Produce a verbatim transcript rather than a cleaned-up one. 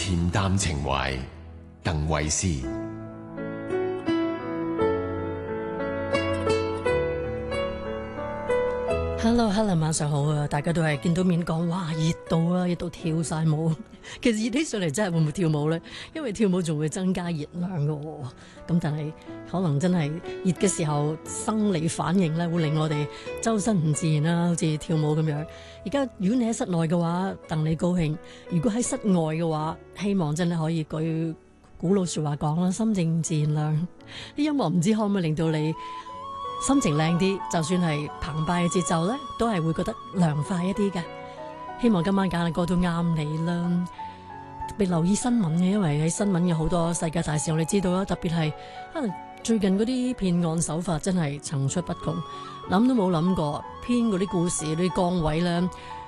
恬淡情懷，鄧慧思。 Hello，Hello， 晚上好啊！大家都係見到面講，哇，熱到啊，熱到跳晒舞。其實熱起上嚟真係會唔會跳舞呢？因為跳舞仲會增加熱量噶。咁但係可能真係熱嘅時候，生理反應咧會令我哋周身唔自然啦，好似跳舞咁樣。而家如果你喺室內嘅話，戥你高興；如果喺室外嘅話，希望真係可以句古老說話講啦，心靜自然涼。啲音樂唔知可唔可以令到你心情靚啲，就算係澎湃嘅節奏呢，都係會覺得涼快一啲嘅。希望今晚揀嘅歌都啱你啦。特別留意新聞嘅，因為喺新聞有好多世界大事，我哋知道啦。特別係可能最近嗰啲騙案手法真係層出不窮，諗都冇諗過編嗰啲故事、啲崗位呢，